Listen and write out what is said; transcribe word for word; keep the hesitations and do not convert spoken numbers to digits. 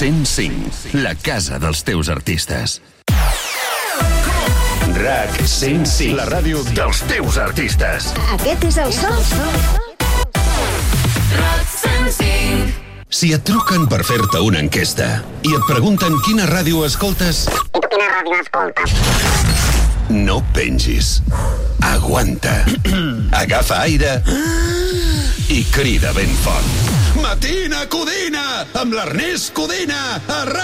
cent cinc, la casa dels teus artistes. RAC cent cinc, la ràdio dels teus artistes. Aquest és el so. RAC cent cinc. Si et truquen per fer-te una enquesta i et pregunten quina ràdio escoltes... I tu quina ràdio escoltes? No pengis. Aguanta. Agafa aire i crida ben fort. Matina Codina, amb l'Ernest Codina, a RAC